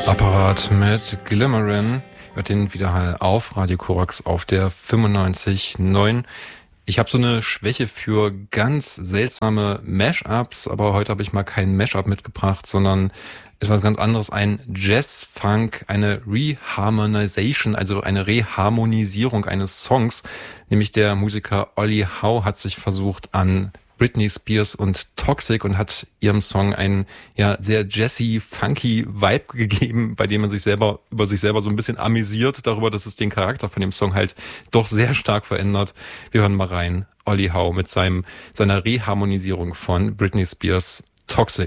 Apparat mit Glimmerin. Hört den Widerhall auf Radio Korax auf der 95.9. Ich habe so eine Schwäche für ganz seltsame Mashups, aber heute habe ich mal kein Mashup mitgebracht, sondern etwas ganz anderes, ein Jazz-Funk, eine Reharmonization, also eine Reharmonisierung eines Songs. Nämlich der Musiker Olli Howe hat sich versucht an Britney Spears und Toxic und hat ihrem Song einen sehr jazzy, funky Vibe gegeben, bei dem man sich selber über sich selber so ein bisschen amüsiert darüber, dass es den Charakter von dem Song halt doch sehr stark verändert. Wir hören mal rein. Olli Howe mit seiner Reharmonisierung von Britney Spears Toxic.